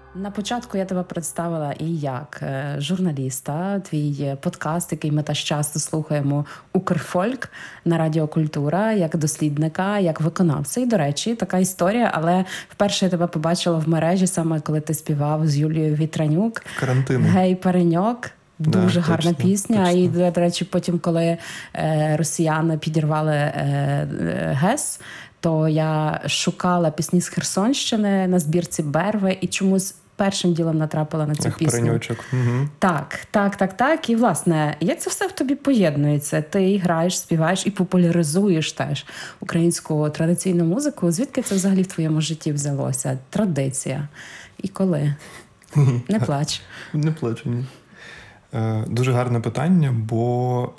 На початку я тебе представила і як журналіста, твій подкаст, який ми теж часто слухаємо, «Укрфольк» на Радіо Культура, як дослідника, як виконавця. І, до речі, така історія, але вперше я тебе побачила в мережі, саме коли ти співав з Юлією Вітранюк. Карантину. «Гей, пареньок». Дуже гарна пісня. Точно. І, до речі, потім, коли росіяни підірвали ГЕС, то я шукала пісні з Херсонщини на збірці «Берви» і чомусь першим ділом натрапила на цю пісню. Пареньочок. Угу. Так. І, власне, як це все в тобі поєднується? Ти граєш, співаєш і популяризуєш теж українську традиційну музику. Звідки це взагалі в твоєму житті взялося? Традиція. І коли? Не плач. Не плачу, ні. Дуже гарне питання, бо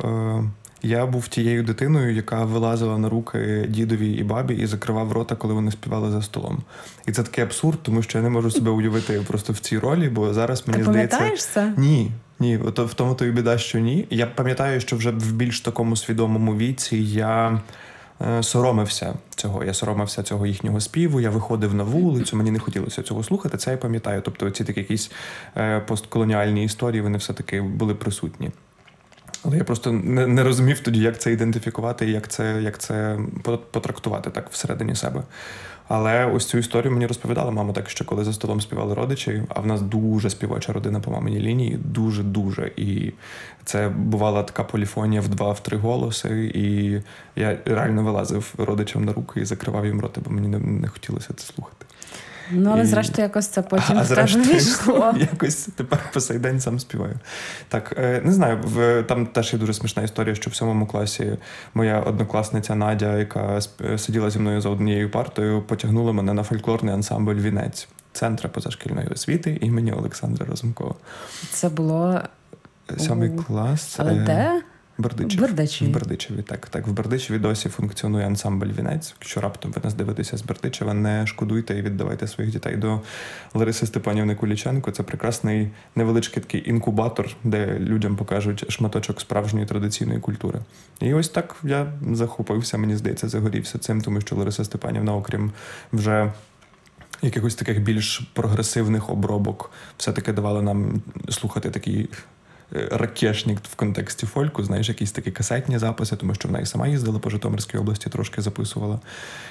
я був тією дитиною, яка вилазила на руки дідові і бабі і закривав рота, коли вони співали за столом. І це такий абсурд, тому що я не можу себе уявити просто в цій ролі, бо зараз мені здається... Ти пам'ятаєш це? Ні. В тому то і біда, що ні. Я пам'ятаю, що вже в більш такому свідомому віці я соромився цього. Я соромився цього їхнього співу, я виходив на вулицю, мені не хотілося цього слухати, це я пам'ятаю. Тобто ці такі якісь постколоніальні історії, вони все-таки були присутні. Але я просто не розумів тоді, як це ідентифікувати і як це потрактувати так всередині себе. Але ось цю історію мені розповідала мама так, що коли за столом співали родичі, а в нас дуже співоча родина по маминій лінії, дуже-дуже. І це бувала така поліфонія в 2-3 голоси, і я реально вилазив родичам на руки і закривав їм роти, бо мені не хотілося це слухати. Ну, але зрештою якось це потім в тебе війшло. Якось тепер по сей день сам співаю. Так, не знаю, там теж є дуже смішна історія, що в 7 класі моя однокласниця Надя, яка сиділа зі мною за однією партою, потягнула мене на фольклорний ансамбль «Вінець» Центра позашкільної освіти імені Олександра Разумкова. Це було... 7 клас. Але де? В Бердичеві, так. В Бердичеві досі функціонує ансамбль «Вінець». Якщо раптом ви нас дивитеся з Бердичева, не шкодуйте і віддавайте своїх дітей до Лариси Степанівни Куліченко. Це прекрасний невеличкий такий інкубатор, де людям покажуть шматочок справжньої традиційної культури. І ось так я захопився, мені здається, загорівся цим, тому що Лариса Степанівна, окрім вже якихось таких більш прогресивних обробок, все-таки давала нам слухати такі ракешник в контексті фольку, знаєш, якісь такі касетні записи, тому що вона і сама їздила по Житомирській області, трошки записувала.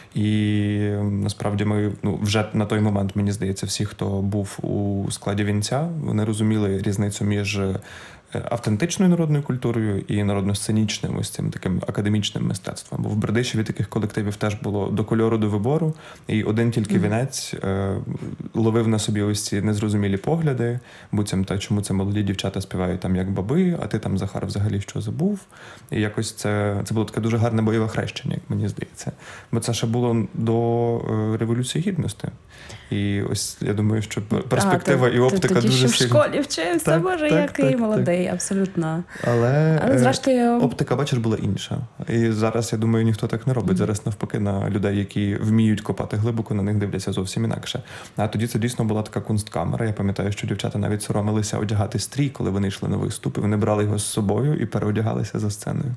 І насправді ми, вже на той момент, мені здається, всі, хто був у складі «Вінця», вони розуміли різницю між автентичною народною культурою і народно-сценічним, ось цим таким академічним мистецтвом. Бо в Бердичеві таких колективів теж було до кольору, до вибору, і один тільки «Вінець» ловив на собі ось ці незрозумілі погляди, буцімто, чому це молоді дівчата співають там як баби, а ти там, Захар, взагалі що забув. І якось це було таке дуже гарне бойове хрещення, як мені здається. Бо це ще було до Революції Гідності. І ось, я думаю, що перспектива і оптика дуже сильно. Ти тоді ще в школі вчився, Боже, який молодий, абсолютно. Але зрештою... оптика, бачиш, була інша. І зараз, я думаю, ніхто так не робить. Зараз, навпаки, на людей, які вміють копати глибоко, на них дивляться зовсім інакше. А тоді це дійсно була така кунсткамера. Я пам'ятаю, що дівчата навіть соромилися одягати стрій, коли вони йшли на виступи. Вони брали його з собою і переодягалися за сценою.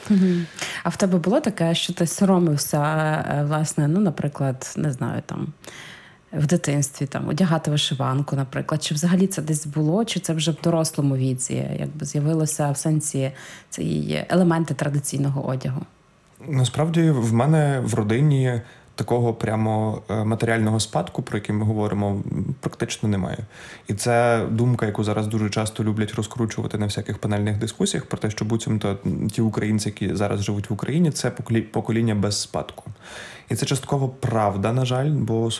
А в тебе було таке, що ти соромився, власне, наприклад, не знаю, там, в дитинстві, там, одягати вишиванку, наприклад, чи взагалі це десь було, чи це вже в дорослому віці, якби з'явилося в сенсі ці елементи традиційного одягу? Насправді, в мене в родині такого прямо матеріального спадку, про який ми говоримо, практично немає. І це думка, яку зараз дуже часто люблять розкручувати на всяких панельних дискусіях, про те, що буцімто ті українці, які зараз живуть в Україні, це покоління без спадку. І це частково правда, на жаль, бо